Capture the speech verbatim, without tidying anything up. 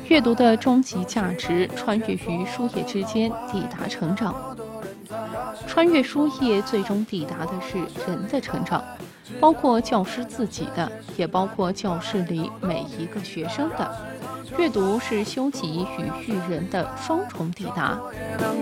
阅读的终极价值，穿越于书页之间，抵达成长。穿越书页，最终抵达的是人的成长，包括教师自己的，也包括教室里每一个学生的。阅读是修己与育人的双重抵达。